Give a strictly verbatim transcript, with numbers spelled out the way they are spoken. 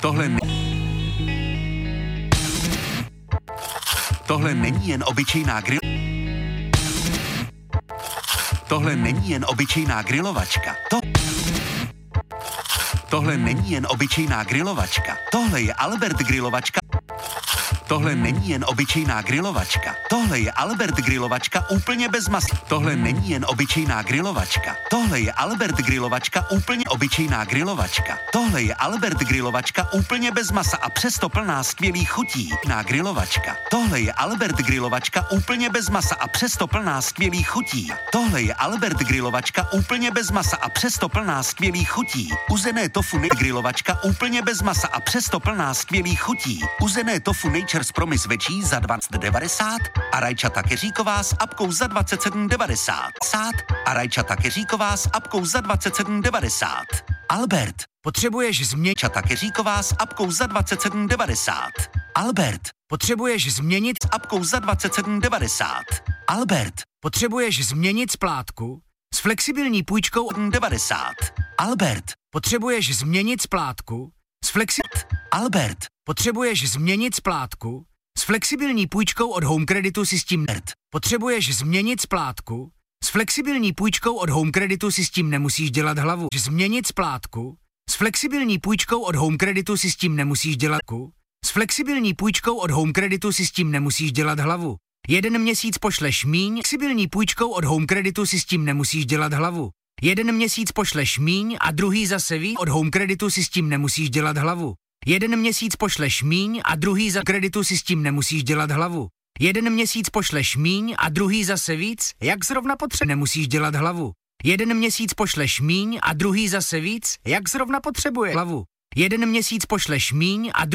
Tohle ne... Tohle není jen obyčejná grill... Tohle není jen obyčejná grilovačka. To... Tohle není jen obyčejná grilovačka. Tohle je Albert grilovačka. Tohle není jen obyčejná grilovačka. Tohle je Albert grilovačka úplně bez masa. Tohle není jen obyčejná grilovačka. Tohle je Albert grilovačka úplně obyčejná grilovačka. Tohle je Albert grilovačka úplně bez masa a přesto plná skvělých chutí. Na grilovačka. Tohle je Albert grilovačka úplně bez masa a přesto plná skvělých chutí. Tohle je Albert grilovačka úplně bez masa a přesto plná skvělých chutí. Uzené tofu grilovačka úplně bez masa a přesto plná skvělých chutí. Uzené tofu Nature Promise večí za dvacet devadesát a rajčata keříková s apkou za dvacet sedm devadesát. A rajčata keříková s apkou za dvacet sedm devadesát. Albert, potřebuješ změnit čata keříková s apkou za dvacet sedm devadesát. Albert, potřebuješ změnit s apkou za dvacet sedm devadesát. Albert, potřebuješ změnit splátku s flexibilní půjčkou devadesát. Albert, potřebuješ změnit splátku s flexi... Albert, potřebuješ změnit splátku s flexibilní půjčkou od Home Creditu si s tím nerd. Potřebuješ změnit splátku s flexibilní půjčkou od Home Creditu si s tím nemusíš dělat hlavu. Změnit splátku s flexibilní půjčkou od Home Creditu si s tím nemusíš dělat ku. S flexibilní půjčkou od Home Creditu si s tím nemusíš dělat hlavu. Jeden měsíc pošleš míň, flexibilní půjčkou od Home Creditu si s tím nemusíš dělat hlavu. Jeden měsíc pošleš míň a druhý zase víc, od Home Creditu si s tím nemusíš dělat hlavu. Jeden měsíc pošleš míň a druhý za kreditu si s tím nemusíš dělat hlavu. Jeden měsíc pošleš míň a druhý zase víc, jak zrovna potřebuješ, nemusíš dělat hlavu. Jeden měsíc pošleš míň a druhý zase víc, jak zrovna potřebuje hlavu. Jeden měsíc pošleš míň a